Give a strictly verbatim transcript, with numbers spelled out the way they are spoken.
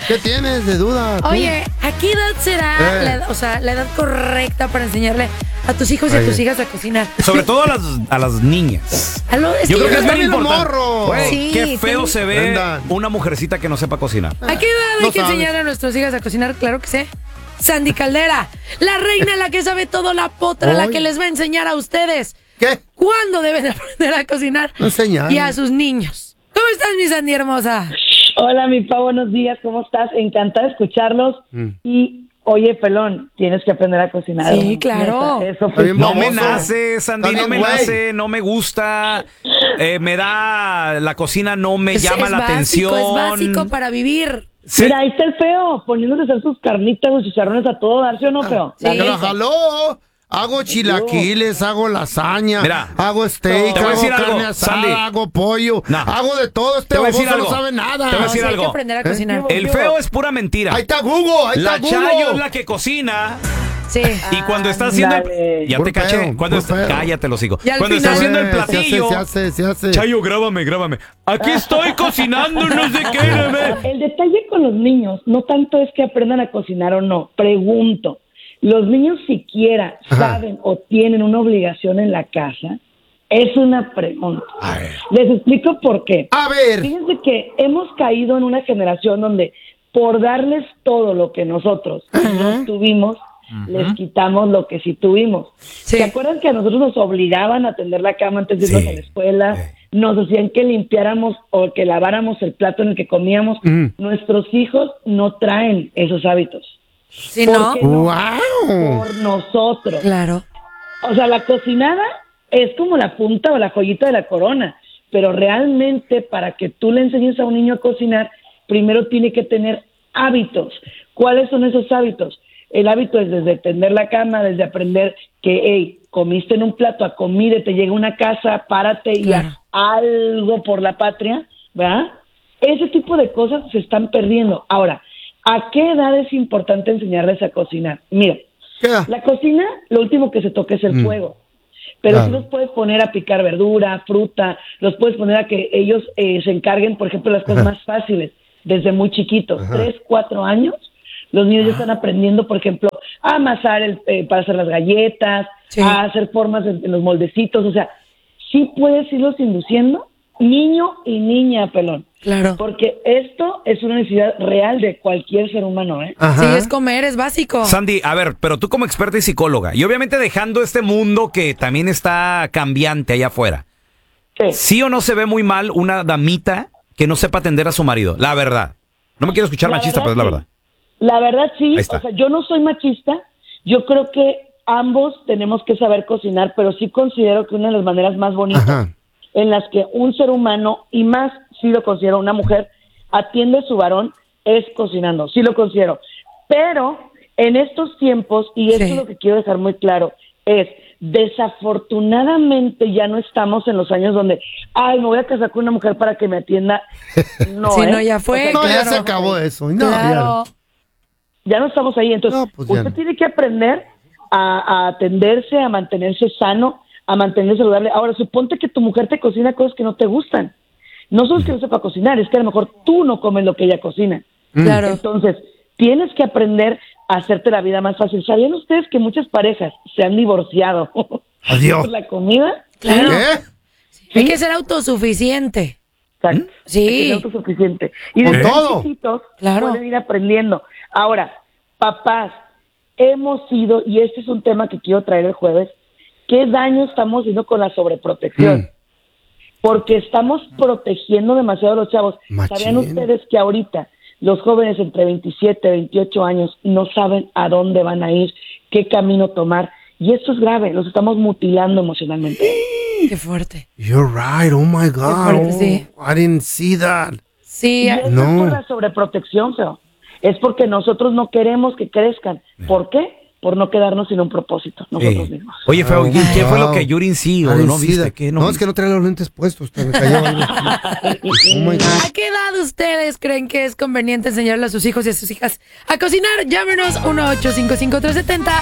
¿Qué tienes de duda? ¿Tú? Oye, ¿a qué edad será Eh. la, edad- o sea, la edad correcta para enseñarle a tus hijos y a Oye. tus hijas a cocinar? Sobre todo a las, a las niñas. A lo- es Yo que creo que es yo- muy bien los importante. morros. Güey, Sí, qué feo tienen- se ve Brendan. una mujercita que no sepa cocinar. ¿A qué edad hay No que sabes. enseñar a nuestras hijas a cocinar? Claro que sé. Sandy Caldera, la reina, la que sabe todo, la potra, la Ay. que les va a enseñar a ustedes ¿Qué? cuándo deben aprender a cocinar No enseñar. y a sus niños. ¿Cómo estás, mi Sandy hermosa? Hola, mi Pa, buenos días, ¿cómo estás? Encantada de escucharlos. Mm. Y, oye, pelón, tienes que aprender a cocinar. Sí, claro. Neta, eso Está fue bien No me baboso. nace, Sandy, Está no me bien, güey. nace, no me gusta, eh, me da, la cocina no me Es- llama es la básico, atención. Es básico para vivir. Sí. Mira, ahí está el feo, poniéndose a hacer sus carnitas, sus chicharrones a todo dar, ¿sí o no, feo? Sí. La que la jaló. Hago chilaquiles, hago lasaña, Mira, hago steak, te voy a hago decir algo, carne asada, Sandy. hago pollo, No. hago de todo. Este Te voy a decir baboso no algo. sabe nada. Te voy a No, decir sí, hay que algo. aprender a ¿Eh? cocinar. El feo es pura mentira. Ahí está Google, ahí La está Chayo es Google. la que cocina. Sí. Y cuando está haciendo Ándale. el... Ya Puro te caché. pedo, Cuando puro está... pedo. Cállate, los hijos. Y al Cuando está final- haciendo el Eh, platillo... Se hace, se hace, se hace. Chayo, grábame, grábame. Aquí estoy cocinando, no sé qué. bebé. El detalle con los niños no tanto es que aprendan a cocinar o no, pregunto. ¿Los niños siquiera Ajá. saben o tienen una obligación en la casa? Es una pregunta. A ver. Les explico por qué. A ver. Fíjense que hemos caído en una generación donde por darles todo lo que nosotros no tuvimos, les quitamos lo que sí tuvimos. Sí. ¿Se acuerdan que a nosotros nos obligaban a tender la cama antes de irnos Sí. a la escuela? Sí. Nos decían que limpiáramos o que laváramos el plato en el que comíamos. Mm. Nuestros hijos no traen esos hábitos. Sí, ¿Por ¿no? qué no? ¡Wow! Por nosotros. Claro. O sea, la cocinada es como la punta o la joyita de la corona, pero realmente para que tú le enseñes a un niño a cocinar, primero tiene que tener hábitos. ¿Cuáles son esos hábitos? El hábito es desde tender la cama, desde aprender que, hey, comiste en un plato, a comida, te llega una casa, párate y Claro. haz algo por la patria, ¿verdad? Ese tipo de cosas se están perdiendo. Ahora, ¿a qué edad es importante enseñarles a cocinar? Mira, ¿Qué? la cocina, lo último que se toca es el Mm. fuego. Pero Claro. tú los puedes poner a picar verdura, fruta, los puedes poner a que ellos eh, se encarguen, por ejemplo, de las cosas Ajá. más fáciles, desde muy chiquitos, Ajá. tres, cuatro años. Los niños ya están aprendiendo, por ejemplo, a amasar el, eh, para hacer las galletas, Sí. a hacer formas en, en los moldecitos. O sea, sí puedes irlos induciendo, niño y niña, pelón. Claro. Porque esto es una necesidad real de cualquier ser humano, ¿eh? Ajá. Sí, es comer, es básico. Sandy, a ver, pero tú como experta y psicóloga, y obviamente dejando este mundo que también está cambiante allá afuera, Sí. ¿sí o no se ve muy mal una damita que no sepa atender a su marido? La verdad. No me quiero escuchar La machista, verdad, pero es la sí. verdad. La verdad sí, Ahí está. o sea, yo no soy machista, yo creo que ambos tenemos que saber cocinar, pero sí considero que una de las maneras más bonitas Ajá. en las que un ser humano, y más si lo considero una mujer, atiende a su varón, es cocinando, sí lo considero. Pero en estos tiempos, y esto Sí. es lo que quiero dejar muy claro, es desafortunadamente ya no estamos en los años donde, ay, me voy a casar con una mujer para que me atienda. No, Sí, ¿eh? no, ya fue. No, ya claro. se acabó eso. No, Claro. Ya no estamos ahí, entonces No, pues ya usted no. tiene que aprender a, a atenderse, a mantenerse sano, a mantenerse saludable. Ahora, suponte que tu mujer te cocina cosas que no te gustan. No solo es que no sepa cocinar, es que a lo mejor tú no comes lo que ella cocina. Claro. Entonces, tienes que aprender a hacerte la vida más fácil. ¿Sabían ustedes que muchas parejas se han divorciado Adiós. por la comida? Claro. ¿Qué? Hay que ser autosuficiente. Exacto. Sí. Hay que ser autosuficiente. Y ¿Con desde todo? chiquitos Claro. pueden ir aprendiendo. Ahora, papás, hemos sido, y este es un tema que quiero traer el jueves, ¿qué daño estamos haciendo con la sobreprotección? Mm. Porque estamos protegiendo demasiado a los chavos. Machín. ¿Sabían ustedes que ahorita los jóvenes entre veintisiete, veintiocho años no saben a dónde van a ir, qué camino tomar? Y esto es grave, los estamos mutilando emocionalmente. Qué fuerte. You're right. Oh my God. fuerte, sí. Oh, I didn't see that. Sí, Y eso No. es por la sobreprotección, feo. Es porque nosotros no queremos que crezcan. ¿Por qué? Por no quedarnos sin un propósito, nosotros Eh, mismos. Oye, feo, ¿y ¿qué fue lo Wow. que Yurin sí I o didn't no see viste? that. ¿Qué no, no es que no trae los lentes puestos. te me cayó algo. Oh my God. ¿a qué edad ustedes creen que es conveniente enseñarle a sus hijos y a sus hijas a cocinar? Llámenos uno ocho cinco cinco tres siete cero